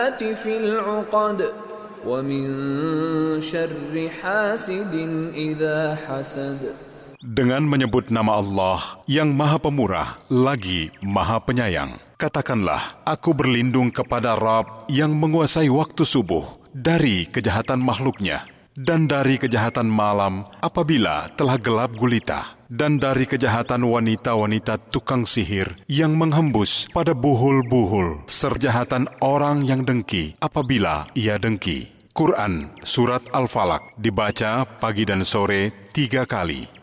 في العقد ومن شر حاسد إذا حسد. Dengan menyebut nama Allah yang Maha Pemurah lagi Maha Penyayang, katakanlah, aku berlindung kepada Rabb yang menguasai waktu subuh dari kejahatan makhluknya, dan dari kejahatan malam apabila telah gelap gulita, dan dari kejahatan wanita-wanita tukang sihir yang menghembus pada buhul-buhul, serjahatan orang yang dengki apabila ia dengki. Quran Surat Al-Falaq dibaca pagi dan sore 3 kali.